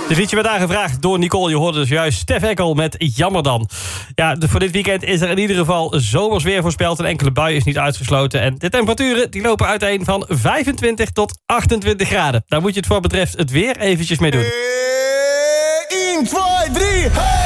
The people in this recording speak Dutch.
Dit liedje werd aangevraagd door Nicole. Je hoorde dus juist Stef Eckel met Jammer dan. Ja, voor dit weekend is er in ieder geval zomers weer voorspeld. Een enkele bui is niet uitgesloten. En de temperaturen die lopen uiteen van 25 tot 28 graden. Daar moet je het voor betreft het weer eventjes mee doen. 1, 2, 3, hey!